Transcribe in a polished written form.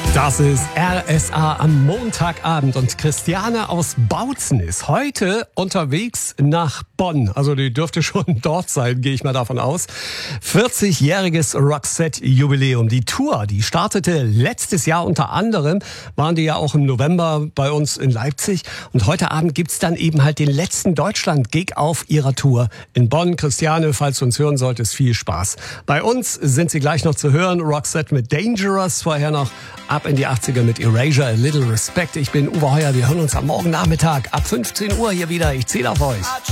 Das ist RSA am Montagabend und Christiane aus Bautzen ist heute unterwegs nach Bonn. Also die dürfte schon dort sein, gehe ich mal davon aus. 40-jähriges Roxette-Jubiläum. Die Tour, die startete letztes Jahr unter anderem, waren die ja auch im November bei uns in Leipzig. Und heute Abend gibt's dann eben halt den letzten Deutschland-Gig auf ihrer Tour in Bonn. Christiane, falls du uns hören solltest, viel Spaß. Bei uns sind sie gleich noch zu hören. Roxette mit Dangerous, vorher noch Ab in die 80er mit Erasure, A Little Respect. Ich bin Uwe Heuer, wir hören uns am Morgen Nachmittag ab 15 Uhr hier wieder. Ich zähle auf euch.